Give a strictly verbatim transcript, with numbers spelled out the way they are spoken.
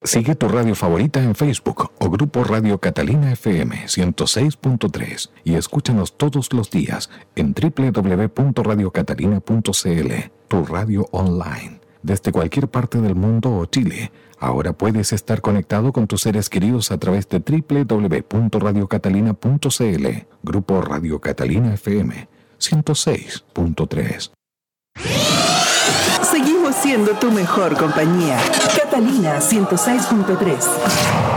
Sigue tu radio favorita en Facebook o Grupo Radio Catalina F M ciento seis punto tres y escúchanos todos los días en doble u doble u doble u punto radio catalina punto c l, tu radio online. Desde cualquier parte del mundo o Chile, ahora puedes estar conectado con tus seres queridos a través de doble u doble u doble u punto radio catalina punto c l. Grupo Radio Catalina F M ciento seis punto tres. Seguimos siendo tu mejor compañía. Catalina ciento seis punto tres.